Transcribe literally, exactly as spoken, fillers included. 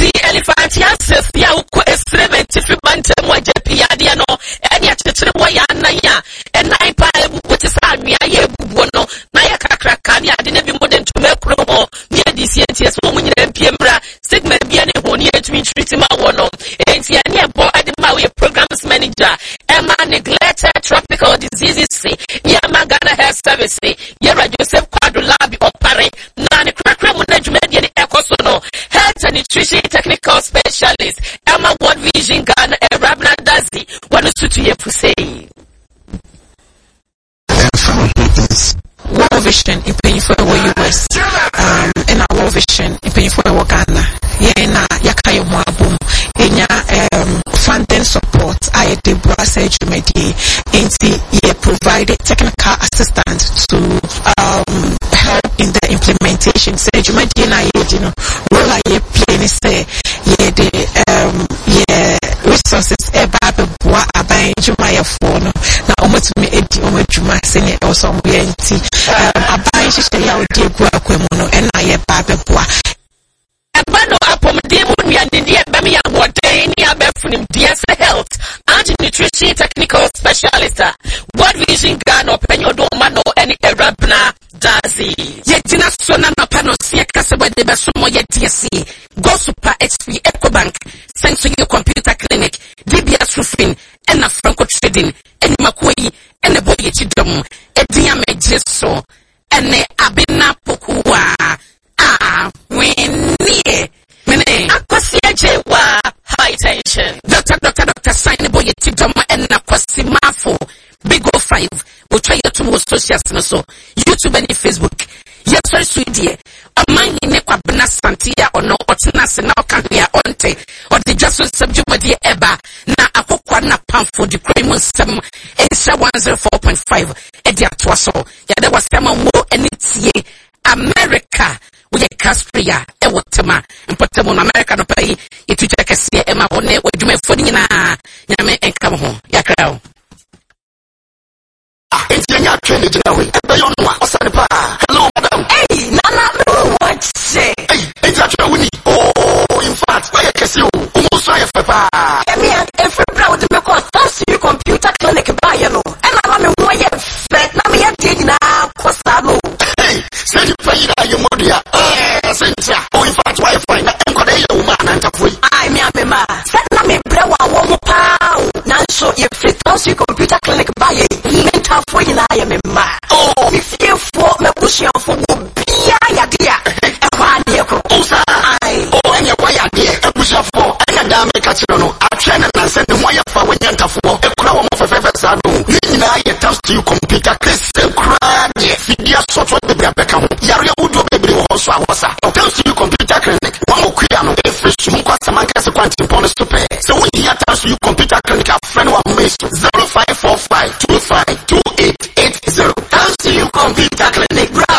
enti elephant yanses ya uko experiment fi bantem wa japia de no eni akekere wo ya nan ya enai pa ebubu te sa anua ya ebubu no na ya kakra kan ya de na bi modern to make romo me di si enti eso mo nyina mpiemra sigma bia ne honi etumi treat ma wo no enti eni ebo ade ma we programs manager Emma neglected tropical diseases ya magana health service ya Joseph Kwado lab opare na ne krakra mo na dwumadi ne ekoso no health and nutrition technical specialist Emma World Vision Ghana Rabna Dazi what is to you say World Vision in paying for U S um in our World Vision in paying for Ghana yeah na yakayo mo abum enya um funding support I did Brasage Medi inti ye provided technical assistance to um help in the implementation say Medi na ye you know role I play say ye the um yeah resources e ba be boa aban juma ye for no na omotumi edi omajuma se ne also we enti um aban hye ya odi egu akwemu no e na ye ba be boa Bano apomdemu nyanindi ebami ya wodeni ya befunim D S Health and Nutrition Technical Specialist World Vision Ghana openyo do mano eni Rabna Dazi yedina sona na pano siya kaseba de besumo ye D S C Go Super H P Ecobank Sensory Computer Clinic D B S Roofing ena Franco Trading eni Makwei ene boye chidom ediya mejeso ene abina pokuwa Ah, when near Mene Aquasia Jewa high tension. Doctor Doctor Doctor Sign boy Tidoma and Aquasi Mafo Big O five will try to most socials so YouTube and Facebook. Yes, very sweet dear. A man in Equabana Santia or no Otinas and now can be a onte or the just subject with the Eba na Aquana Pam for the Cremon Sem Esa one zero four point five Edia Twaso. Yeah, there was some more and it's ye America. We Castria, a watama, and put them on American pay. If you check a C M on it, what you may phone in a Yame and come home. Yakao. It's your training to know it. What's on the bar? Hello, madam. Hey, Nana, what say? Hey, it's your winning. Oh, in fact, why I can see you almost try a papa. I mean, every brown to make a fancy computer clinic by you know. And I'm a way of fat. Now, me, I'm taking out Costado. Hey, say you pay that your money. Oh, in fact, why find that I'm woman and a free? I mean, I'm a set na me brewa one pound. Now, so if free fancy computer clinic by a mental for you, I am a man. Oh, if you for me pushing for be a dear, a one year. Oh, and your wire dear, a push for and a damn catchino. I train and send the wire for when you're for a crown of a favor. I attach to you computer crystal crab. If you are sort of the Rebecca, Yaria would do baby also. I tell you computer clinic, one more creano, a fish, Mukasamankas, a quantum bonus to pay. So when you attach to you computer clinic, a friend of miss zero five four five two five two eight eight zero. Thanks to you computer clinic.